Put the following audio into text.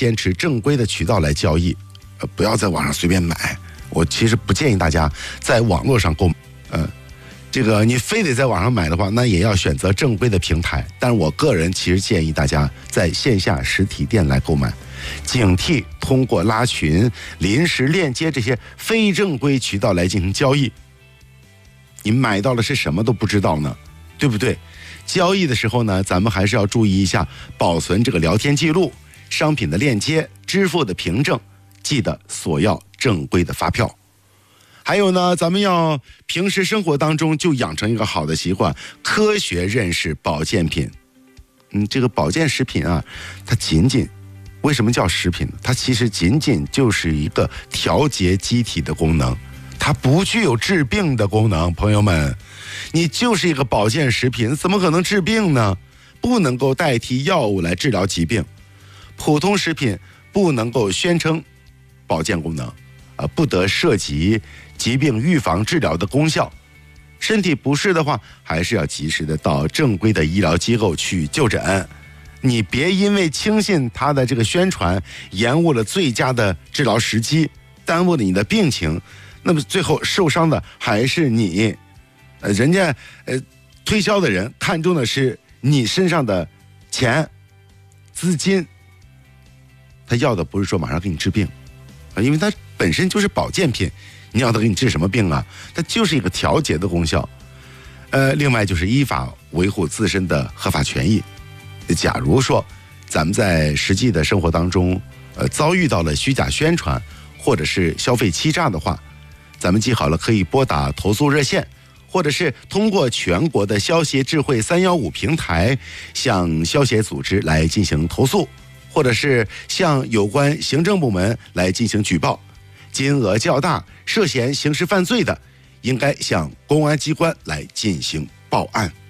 坚持正规的渠道来交易，不要在网上随便买。我其实不建议大家在网络上购买，这个你非得在网上买的话，那也要选择正规的平台。但是我个人其实建议大家在线下实体店来购买，警惕通过拉群、临时链接这些非正规渠道来进行交易。你买到的是什么都不知道呢，对不对？交易的时候呢，咱们还是要注意一下保存这个聊天记录、商品的链接、支付的凭证，记得索要正规的发票。还有呢，咱们要平时生活当中就养成一个好的习惯，科学认识保健品。这个保健食品啊，它为什么叫食品呢？它其实仅仅就是一个调节机体的功能，它不具有治病的功能。朋友们，你就是一个保健食品，怎么可能治病呢？不能够代替药物来治疗疾病。普通食品不能够宣称保健功能，不得涉及疾病预防治疗的功效。身体不适的话，还是要及时的到正规的医疗机构去就诊。你别因为轻信他的这个宣传，延误了最佳的治疗时机，耽误了你的病情，那么最后受伤的还是你。人家推销的人看中的是你身上的钱、资金，他要的不是说马上给你治病，因为它本身就是保健品，你要他给你治什么病啊？它就是一个调节的功效。另外就是依法维护自身的合法权益。假如说咱们在实际的生活当中，遭遇到了虚假宣传或者是消费欺诈的话，咱们记好了，可以拨打投诉热线，或者是通过全国的消协智慧315平台向消协组织来进行投诉，或者是向有关行政部门来进行举报。金额较大、涉嫌刑事犯罪的，应该向公安机关来进行报案。